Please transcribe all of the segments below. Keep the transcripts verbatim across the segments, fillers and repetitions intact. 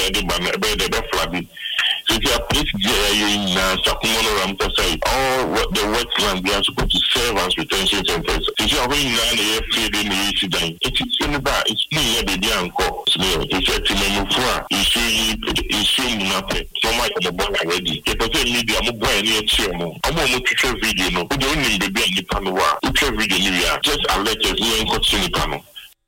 the banner, the flappy. So if you are placed there in Sakumono Ramtasai, all what the wetlands they are supposed to serve as retention centers. If you are going down the airfield in the incident, it is in the back, it's near the uncle. It's a Timemufra, it's showing nothing. So much of the ball already. If I say media, I'm going near Chemo. I'm going to picture video, no, we don't need the baby panua, picture video, just alert us, you ain't got any panel.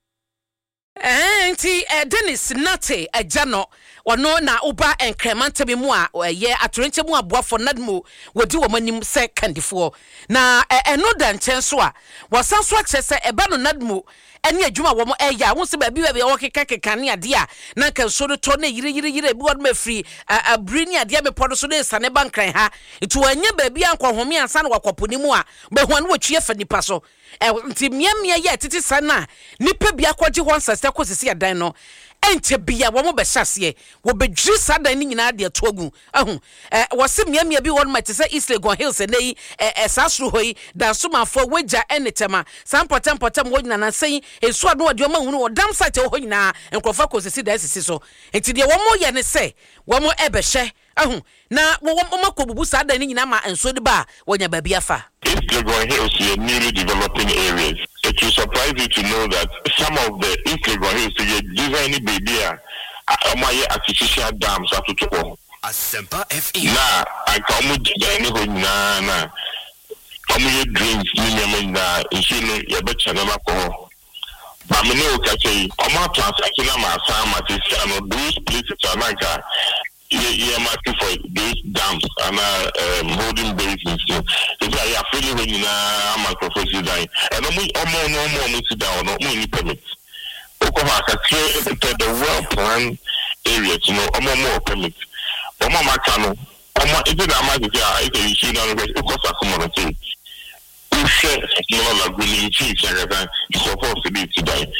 Enti Dennis Nate Ejano wano na uba enkremante bi mu a ye atorente mu aboafo nadmu wodi wo manim se kandifo na eno da nchen so a wasanso akyese eba no nadmu ene adwuma wo mo eya wo se ba bi ba wo keka keka ne ade a na kan so to na yire yire yire bi wo ma firi abrini ade a mepodo so de sane bankran ha itu anya ba bi ankohome ansa na wakoponi mu a be ho na wotwie fa nipa so nti miamia ye titi sana nipa bi akwaje ho nsase kosisi adan no enche bia wo mo be hyase wo bedwiri sadan ni nyina de atogu ahu eh wo se miamia bi won ma te se East Legon Hills nei eh sasro hoyi da somafo weja enetema sampotem potem wo nyina na sen esu ado ode ma hunu wo dam site ho nyina enkofa kosisi da sisi so enti de wo mo ye ne se wo mo ebehye ahu na wo mo makobubu sadan ni nyina ma enso de ba wonya ba bia fa. East Legon Hills are newly developing areas. It will surprise you to know that some of the East Legon Hills are designing baby are artificial dams after two. Asempa F E. Na I come design ho na na. Come your dreams ni nyame na nsino ya becha na mako. Ba me no ka say o ma transaction na ma sa ma ti no those places are like yeah, yeah, market for those dams and uh, um, holding basins. So, if I have feeling when you know microphone design, and I'm more, no more, no sit down, no more permits. Oklahoma, the well planned areas, you know, I'm more permits. Oma Macano, Oma, is it a matter of the issue on the Oklahoma community? Who said, you know, like we need chiefs and everything, it's supposed to be today.